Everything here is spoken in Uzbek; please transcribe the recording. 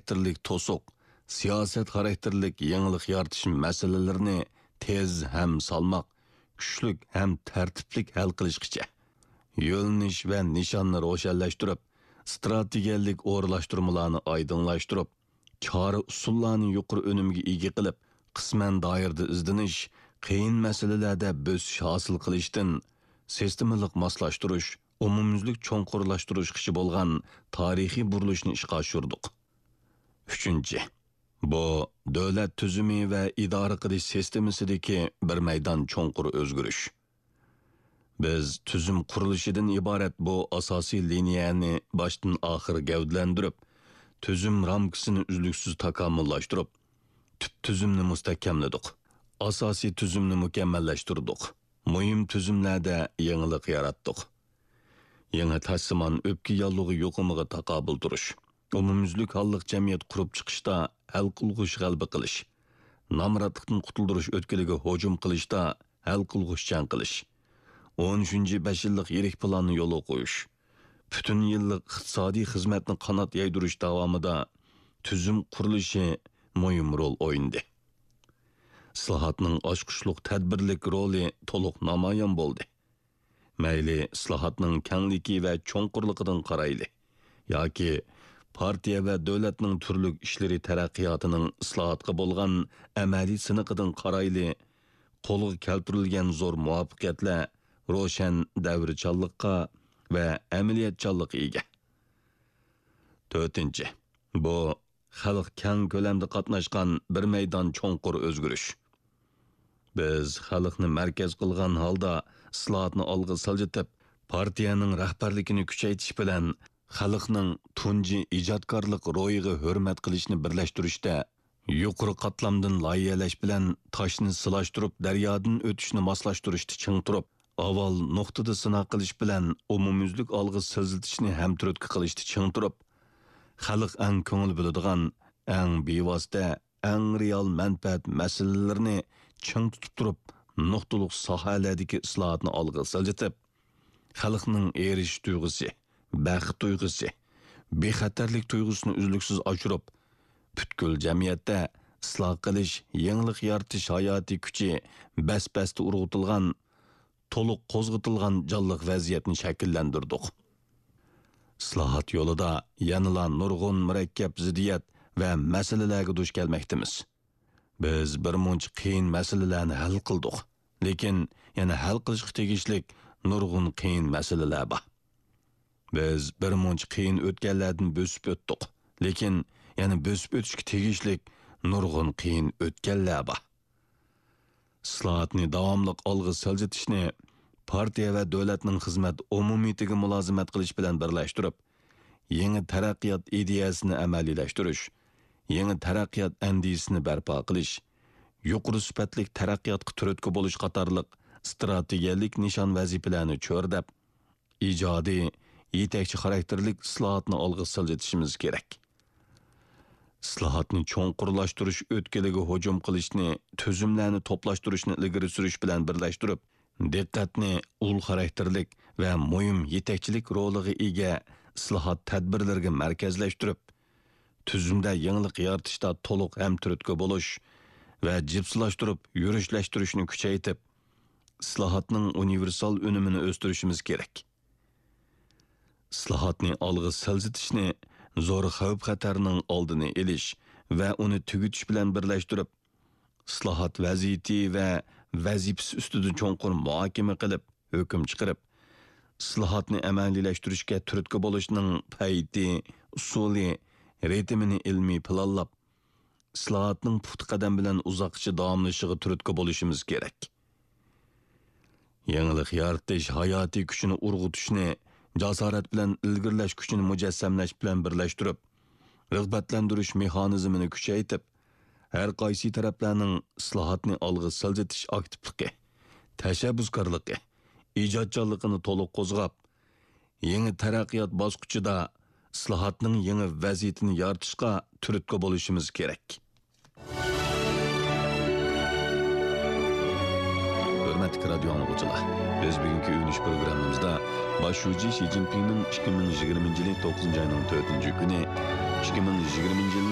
xarakterlik to'siq, siyosat xarakterlik yangilik yaratish masalalarini tez ham salmoq, kuchlik ham tartiblik hal qilishgacha yo'lnish va nishonni ro'shanlashtirib, strategiyalik o'rlashtirmalarni oydinlashtirib, chora usullarni yuqori unumga ega qilib, qisman doirada izdinish, qiyin masalalarda bo'sish hosil qilishdan sistemalik moslashtirish, umumyuzlik cho'nqurlashtirish qishi bo'lgan tarixiy burilishni ishga oshirdik. 3. Bu davlat tuzumi va idora qilish sistemasidagi bir maydon cho'nqur o'zgarish. Biz tuzum qurilishidan iborat bu asosiy liniyani boshdan oxir gavdalantirib, tuzum ramkasini uzluksiz takomillashtirib, tub tuzumni mustahkamladik. Asosiy tuzumni mukammallashtirdik. Muhim tuzumlarda yangilik yaratdik. Yangi tassimon o'pki yollig'i yo'qimiga taqobil turish, umumyuzlik holliq jamiyat qurib chiqishda hal qilg'ish g'alba qilish, nomrodlikdan qutuldirish o'tkiliga hujum qilishda hal qilg'ishchan qilish, 13-5 yillik yirik planni yo'lga qo'yish, butun yillik iqtisodiy xizmatni qanot yaydirish davomida tuzum qurilishi muhim rol o'ynadi. Islohotning ochqishliq tadbirlik roli to'liq namoyon bo'ldi. Mayli islohotning kengligi va cho'nqurligidan qarayli, yoki partiya va davlatning turli ishlari taraqqiyotining islohotga bo'lgan amaliy siniqidan qarayli, qo'lga keltirilgan zo'r muvaffaqiyatlar ro'shan davrchanlikqa va amaliyatchanlikqa ega. 4. Bu xalq keng ko'lamda qatnashgan bir maydon cho'nqur o'zgarish. Biz xalqni markaz qilgan holda islohotni olg'a siljitib, partiyaning rahbarligini kuchaytirish bilan xalqning tunji ijodkorlik ro'yiga hurmat qilishni birlashtirishda, yuqori qatlamdan loyihalash bilan toshni silashtirib, daryodan o'tishni moslashtirishni ching turib, avval nuqtada sinov qilish bilan umumyuzlik olg'a siljitishni hamturtki qilishni ching turib, xalq ang ko'ngil biladigan, ang bevosita, ang real manfaat masalalarini ching tutib turib, nuqtaliq sohalardagi islohotni olg'a siljitib, xalqning erish tuyg'usi, baxt tuyg'usi, bexatarlik tuyg'usini uzluksiz oshirib, butkul jamiyatda isloh qilish, yangilik yaratish hayotiy kuchi bas-basta urg'utilgan, to'liq qo'zg'atilgan jonliq vaziyatni shakllantirdik. Islohot yo'lida yanılan nurg'un murakkab ziddiyat va masalalarga duch kelmoqdamiz. Biz bir muncha qiyin masalalarni hal qildik, lekin yana hal qilishga tegishli nurg'un qiyin masalalar bor. Biz bir muncha qiyin o'tganlardan bo'sib o'tdik, lekin yana bo'sib o'tishga tegishli nurg'un qiyin o'tganlar bor. Islohotni davomli olg'a siljitishni partiya va davlatning xizmat umumiyatiga mulozimat qilish bilan birlashtirib, yangi taraqqiyot ideyasini amaliylashtirish, yangi taraqqiyot andisini barpo qilish, yuqori sifatli taraqqiyotga turtki bo'lish qatorliq strategiyalik nishon vazifalarni cho'rdab, ijodiy, yetakchi xarakterlik islohotni olg'a siljitishimiz kerak. Islohotni cho'nqurlashtirish o'tkiliga hujum qilishni, tuzumlarni to'plashtirishni ilgari surish bilan birlashtirib, diqqatni ul xarakterlik va muhim yetakchilik roliga ega islohot tadbirlariga markazlashtirib, tuzumda yangilik yaratishda to'liq hamturtki bo'lish va jipslashtirib, yurishlashtirishni kuchaytirib, islohotning universal unumini o'stirishimiz kerak. Islohotni olg'a siljitishni zo'r xavf-xatarning oldini olish va uni tugutish bilan birlashtirib, islohot vaziyati va vazifasi ustida cho'nqur muhokama qilib, hukm chiqarib, islohotni amaliylashtirishga turtki bo'lishning payti, usuli, ritmini ilmiy planlab, islohotning puxta qadam bilan uzoqcha davomlashishiga turtki bo'lishimiz kerak. Yangilik yaratish hayotiy kuchini urg'utishni jasorat bilan ilgirlash kuchini mujassamlash bilan birlashtirib, rag'batlantirish mexanizmini kuchaytirib, har qaysi taraflarning islohotni olg'a siljitish aktivligi, tashabbuskorligi, ijodkorligini to'liq qo'zg'ab, yangi taraqqiyot bosqichida islohotning yangi vaziyatini yaratishga turtki bo'lishimiz kerak. Hurmatli radio anglag'uchilar, biz bugungi uyg'onish programmamizda boshlovchi Xi Jinpingning 2020 yil 9 oyning 4 kuni 2020 yil